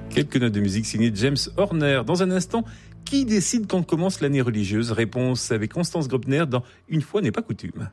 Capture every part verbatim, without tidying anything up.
Quelques notes de musique signées James Horner. Dans un instant, qui décide quand commence l'année religieuse? Réponse avec Constance Grobner dans Une fois n'est pas coutume.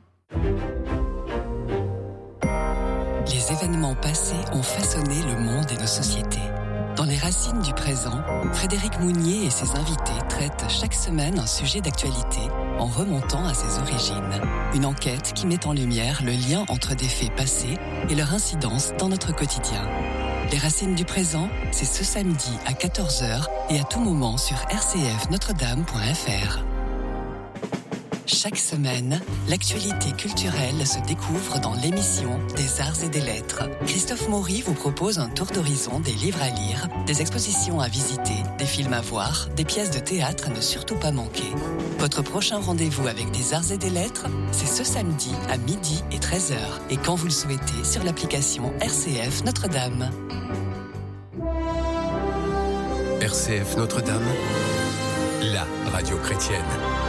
Les événements passés ont façonné le monde et nos sociétés. Dans les racines du présent, Frédéric Mounier et ses invités traitent chaque semaine un sujet d'actualité en remontant à ses origines. Une enquête qui met en lumière le lien entre des faits passés et leur incidence dans notre quotidien. Les racines du présent, c'est ce samedi à quatorze heures et à tout moment sur r c f notre dame point f r. Chaque semaine, l'actualité culturelle se découvre dans l'émission des Arts et des Lettres. Christophe Maury vous propose un tour d'horizon des livres à lire, des expositions à visiter, des films à voir, des pièces de théâtre à ne surtout pas manquer. Votre prochain rendez-vous avec des Arts et des Lettres, c'est ce samedi à midi et treize heures et quand vous le souhaitez sur l'application R C F Notre-Dame. R C F Notre-Dame, la radio chrétienne.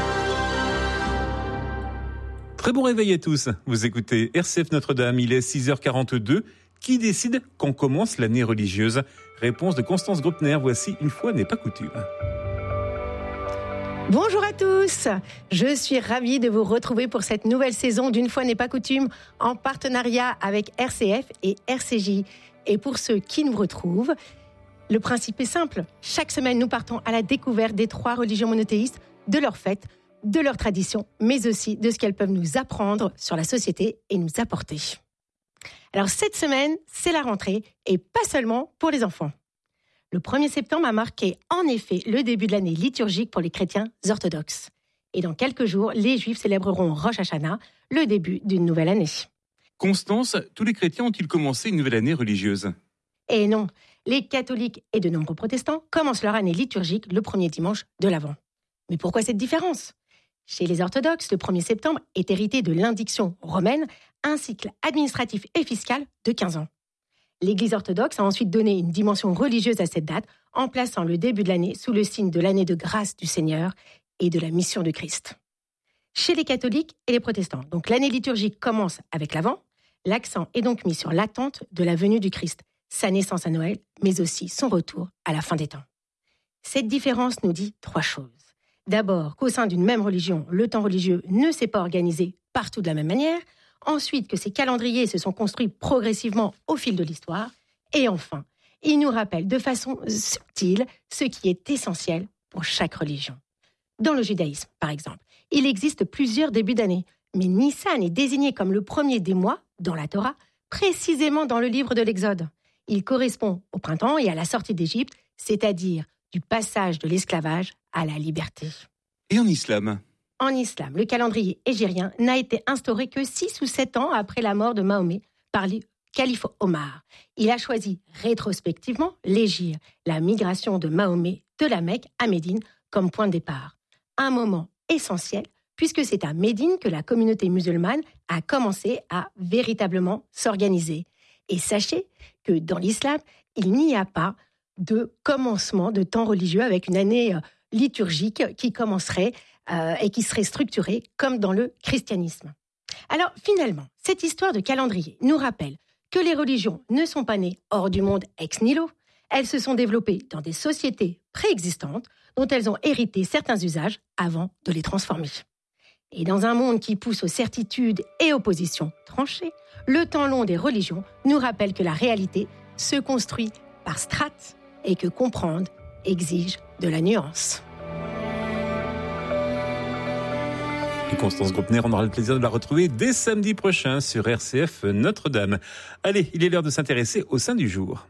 Très bon réveil à tous. Vous écoutez R C F Notre-Dame, il est six heures quarante-deux. Qui décide quand commence l'année religieuse? Réponse de Constance Grobner, voici Une fois n'est pas coutume. Bonjour à tous, je suis ravie de vous retrouver pour cette nouvelle saison d'Une fois n'est pas coutume en partenariat avec R C F et R C J. Et pour ceux qui nous retrouvent, le principe est simple. Chaque semaine, nous partons à la découverte des trois religions monothéistes, de leurs fêtes, de leurs traditions, mais aussi de ce qu'elles peuvent nous apprendre sur la société et nous apporter. Alors cette semaine, c'est la rentrée et pas seulement pour les enfants. Le premier septembre a marqué en effet le début de l'année liturgique pour les chrétiens orthodoxes. Et dans quelques jours, les Juifs célébreront Rosh Hashanah, le début d'une nouvelle année. Constance, tous les chrétiens ont-ils commencé une nouvelle année religieuse? Et non, les catholiques et de nombreux protestants commencent leur année liturgique le premier dimanche de l'Avent. Mais pourquoi cette différence? Chez les orthodoxes, le premier septembre est hérité de l'indiction romaine, un cycle administratif et fiscal de quinze ans. L'Église orthodoxe a ensuite donné une dimension religieuse à cette date en plaçant le début de l'année sous le signe de l'année de grâce du Seigneur et de la mission de Christ. Chez les catholiques et les protestants, donc l'année liturgique commence avec l'Avent, l'accent est donc mis sur l'attente de la venue du Christ, sa naissance à Noël, mais aussi son retour à la fin des temps. Cette différence nous dit trois choses. D'abord, qu'au sein d'une même religion, le temps religieux ne s'est pas organisé partout de la même manière. Ensuite, que ces calendriers se sont construits progressivement au fil de l'histoire. Et enfin, il nous rappelle de façon subtile ce qui est essentiel pour chaque religion. Dans le judaïsme, par exemple, il existe plusieurs débuts d'année. Mais Nissan est désigné comme le premier des mois, dans la Torah, précisément dans le livre de l'Exode. Il correspond au printemps et à la sortie d'Égypte, c'est-à-dire du passage de l'esclavage à la liberté. Et en islam? En islam, le calendrier hégirien n'a été instauré que six ou sept ans après la mort de Mahomet par le calife Omar. Il a choisi rétrospectivement l'hégire, la migration de Mahomet de la Mecque à Médine comme point de départ. Un moment essentiel puisque c'est à Médine que la communauté musulmane a commencé à véritablement s'organiser. Et sachez que dans l'islam, il n'y a pas de commencement de temps religieux avec une année liturgique qui commencerait euh, et qui serait structurée comme dans le christianisme. Alors finalement, cette histoire de calendrier nous rappelle que les religions ne sont pas nées hors du monde ex nihilo. Elles se sont développées dans des sociétés préexistantes dont elles ont hérité certains usages avant de les transformer. Et dans un monde qui pousse aux certitudes et aux positions tranchées, le temps long des religions nous rappelle que la réalité se construit par strates et que comprendre exige de la nuance. Et Constance Grobner, on aura le plaisir de la retrouver dès samedi prochain sur R C F Notre-Dame. Allez, il est l'heure de s'intéresser au saint du jour.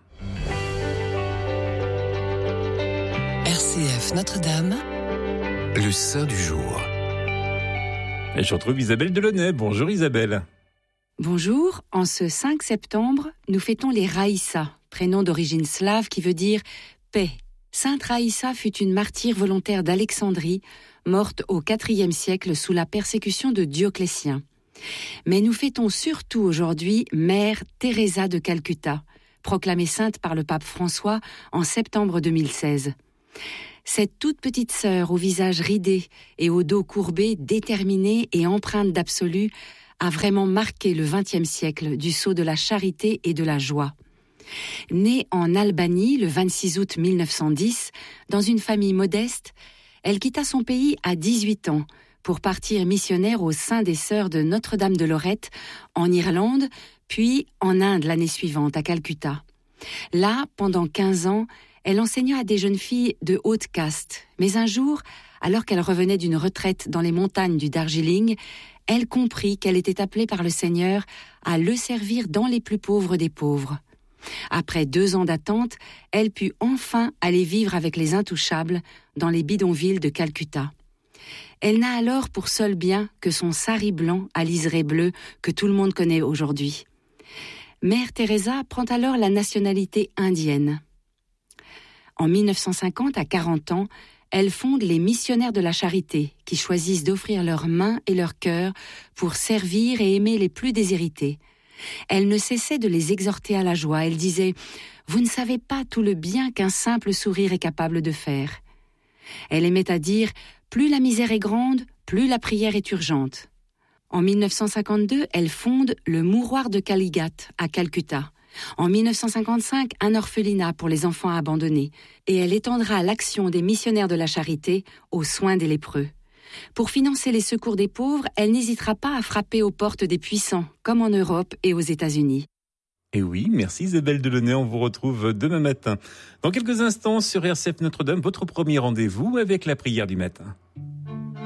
R C F Notre-Dame, le saint du jour. Et je retrouve Isabelle Delaunay. Bonjour Isabelle. Bonjour, en ce cinq septembre, nous fêtons les Raïssa, prénom d'origine slave qui veut dire « paix ». Sainte Raïssa fut une martyre volontaire d'Alexandrie, morte au quatrième siècle sous la persécution de Dioclétien. Mais nous fêtons surtout aujourd'hui Mère Teresa de Calcutta, proclamée sainte par le pape François en septembre deux mille seize. Cette toute petite sœur au visage ridé et au dos courbé, déterminée et empreinte d'absolu, a vraiment marqué le vingtième siècle du sceau de la charité et de la joie. Née en Albanie le vingt-six août mille neuf cent dix, dans une famille modeste, elle quitta son pays à dix-huit ans pour partir missionnaire au sein des Sœurs de Notre-Dame de Lorette, en Irlande, puis en Inde l'année suivante, à Calcutta. Là, pendant quinze ans, elle enseigna à des jeunes filles de haute caste. Mais un jour, alors qu'elle revenait d'une retraite dans les montagnes du Darjeeling, elle comprit qu'elle était appelée par le Seigneur à le servir dans les plus pauvres des pauvres. Après deux ans d'attente, elle put enfin aller vivre avec les intouchables dans les bidonvilles de Calcutta. Elle n'a alors pour seul bien que son sari blanc à liseré bleu que tout le monde connaît aujourd'hui. Mère Teresa prend alors la nationalité indienne. En mille neuf cent cinquante, à quarante ans, elle fonde les Missionnaires de la Charité, qui choisissent d'offrir leurs mains et leur cœur pour servir et aimer les plus déshérités. Elle ne cessait de les exhorter à la joie. Elle disait « Vous ne savez pas tout le bien qu'un simple sourire est capable de faire. » Elle aimait à dire « Plus la misère est grande, plus la prière est urgente. » En mille neuf cent cinquante-deux, elle fonde le Mouroir de Kalighat à Calcutta. En mille neuf cent cinquante-cinq, un orphelinat pour les enfants abandonnés. Et elle étendra l'action des Missionnaires de la Charité aux soins des lépreux. Pour financer les secours des pauvres, elle n'hésitera pas à frapper aux portes des puissants, comme en Europe et aux États-Unis. Et oui, merci Isabelle Delaunay, on vous retrouve demain matin. Dans quelques instants sur R C F Notre-Dame, votre premier rendez-vous avec la prière du matin.